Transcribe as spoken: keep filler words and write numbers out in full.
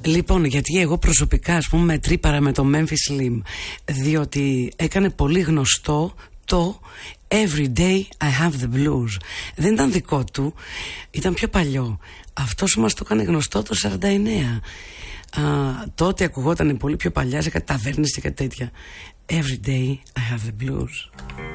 Λοιπόν, γιατί εγώ προσωπικά, ας πούμε, με τρύπαρα με το Memphis Slim, διότι έκανε πολύ γνωστό το Every day I have the blues. Δεν ήταν δικό του, ήταν πιο παλιό. Αυτός μας το έκανε γνωστό το σαράντα εννέα. Α, τότε ακουγόταν πολύ πιο παλιά σε κάτι ταβέρνες και κάτι τέτοια. Every day I have the blues.